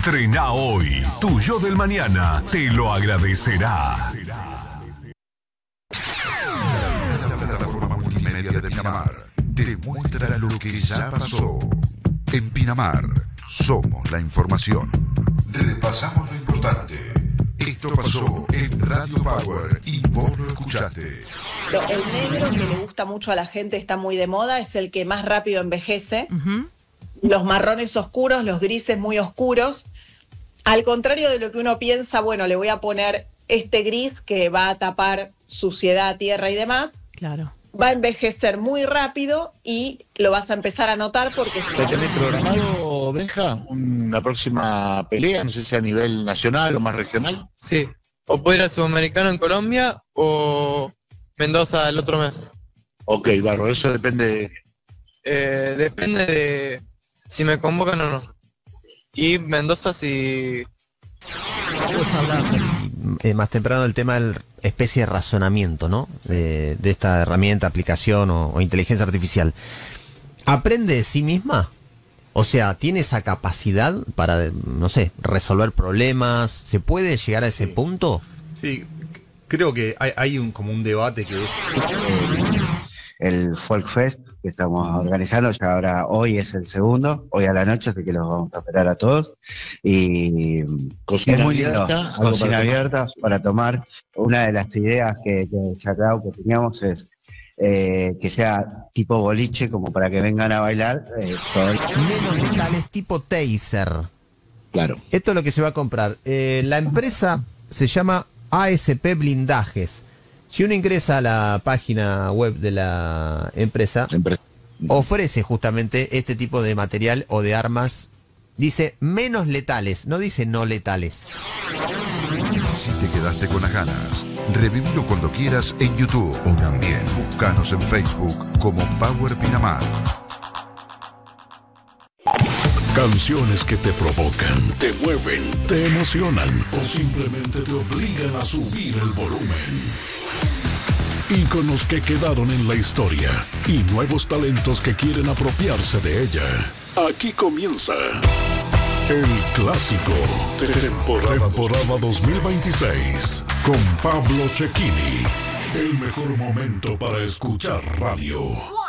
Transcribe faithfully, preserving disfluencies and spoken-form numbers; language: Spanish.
Entrená hoy. Tu yo del mañana te lo agradecerá. La plataforma multimedia de Pinamar te muestra lo que ya pasó. En Pinamar somos la información. Repasamos lo importante. Esto pasó en Radio Power y vos lo escuchaste. El negro que le gusta mucho a la gente, está muy de moda, es el que más rápido envejece. Uh-huh. Los marrones oscuros, los grises muy oscuros. Al contrario de lo que uno piensa, bueno, le voy a poner este gris que va a tapar suciedad, tierra y demás. Claro. Va a envejecer muy rápido y lo vas a empezar a notar porque... ¿Tenés programado, Benja, una próxima pelea? No sé si a nivel nacional o más regional. Sí, o puedo ir a Sudamericano en Colombia o Mendoza el otro mes. Ok, Barro, eso depende... Eh, depende de si me convocan o no. Y Mendoza si... Vamos a hablar eh, más temprano del tema del especie de razonamiento, ¿no? De, de esta herramienta, aplicación o, o inteligencia artificial. ¿Aprende de sí misma? O sea, ¿tiene esa capacidad para, no sé, resolver problemas? ¿Se puede llegar a ese sí. punto? Sí, creo que hay, hay un como un debate que es... El Folk Fest que estamos organizando, ya ahora hoy es el segundo, hoy a la noche, así que los vamos a esperar a todos. Y cocina es muy lindo, abierta, cocina para abierta tomar. para tomar. Una de las ideas que, que Chacao que teníamos es eh, que sea tipo boliche, como para que vengan a bailar. Eh, todo el... Menos letales tipo taser. Claro. Esto es lo que se va a comprar. Eh, la empresa se llama A S P Blindajes. Si uno ingresa a la página web de la empresa, Siempre. ofrece justamente este tipo de material o de armas. Dice menos letales, no dice no letales. Si te quedaste con las ganas, revívelo cuando quieras en YouTube o también búscanos en Facebook como Power Pinamar. Canciones que te provocan, te mueven, te emocionan o simplemente te obligan a subir el volumen. Íconos que quedaron en la historia y nuevos talentos que quieren apropiarse de ella. Aquí comienza El Clásico, temporada, temporada dos mil veintiséis, con Pablo Cecchini. El mejor momento para escuchar radio.